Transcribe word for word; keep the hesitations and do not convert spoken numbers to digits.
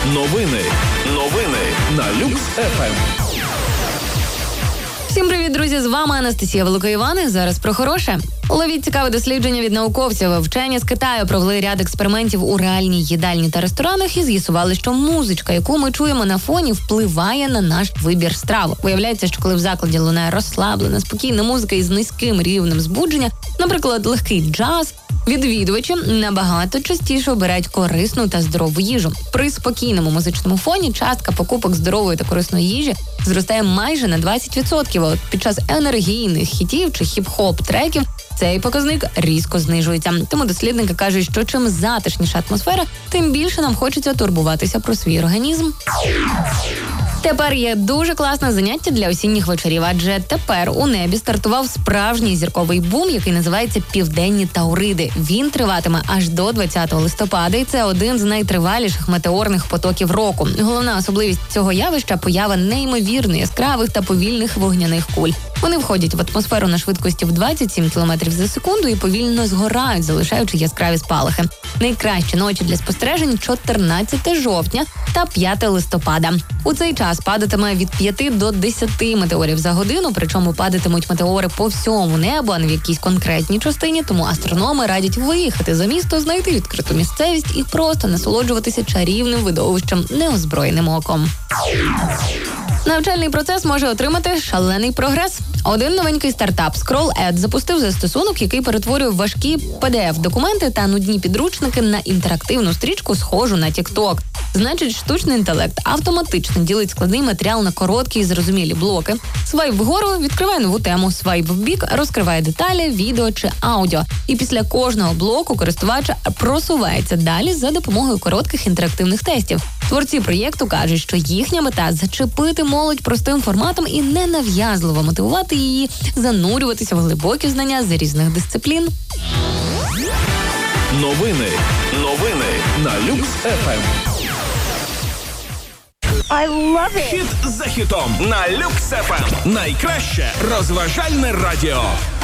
Новини. Новини на Люкс еф ем. Всім привіт, друзі! З вами Анастасія Великоїван. Зараз про хороше. Ловіть цікаве дослідження від науковців. Вчені з Китаю провели ряд експериментів у реальній їдальні та ресторанах і з'ясували, що музичка, яку ми чуємо на фоні, впливає на наш вибір страв. Виявляється, що коли в закладі лунає розслаблена, спокійна музика із низьким рівнем збудження, наприклад, легкий джаз, відвідувачі набагато частіше обирають корисну та здорову їжу. При спокійному музичному фоні частка покупок здорової та корисної їжі зростає майже на двадцять відсотків, а от під час енергійних хітів чи хіп-хоп треків цей показник різко знижується. Тому дослідники кажуть, що чим затишніша атмосфера, тим більше нам хочеться турбуватися про свій організм. Тепер є дуже класне заняття для осінніх вечорів, адже тепер у небі стартував справжній зірковий бум, який називається «Південні Тауриди». Він триватиме аж до двадцятого листопада, і це один з найтриваліших метеорних потоків року. Головна особливість цього явища – поява неймовірно яскравих та повільних вогняних куль. Вони входять в атмосферу на швидкості в двадцять сім кілометрів за секунду і повільно згорають, залишаючи яскраві спалахи. Найкращі ночі для спостережень – чотирнадцятого жовтня та п'ятого листопада. У цей час падатиме від п'яти до десяти метеорів за годину, причому падатимуть метеори по всьому небу, а не в якійсь конкретній частині, тому астрономи радять виїхати за місто, знайти відкриту місцевість і просто насолоджуватися чарівним видовищем неозброєним оком. Навчальний процес може отримати шалений прогрес. Один новенький стартап ScrollEd запустив застосунок, який перетворює важкі пі ді еф-документи та нудні підручники на інтерактивну стрічку, схожу на TikTok. Значить, штучний інтелект автоматично ділить складний матеріал на короткі і зрозумілі блоки. Свайп вгору відкриває нову тему, свайп вбік розкриває деталі, відео чи аудіо. І після кожного блоку користувач просувається далі за допомогою коротких інтерактивних тестів. Творці проєкту кажуть, що їхня мета – зачепити молодь простим форматом і ненав'язливо мотивувати її занурюватися в глибокі знання з різних дисциплін. Новини. Новини на Люкс еф ем. I love it. Хіт за хітом на Люкс еф ем. Найкраще розважальне радіо.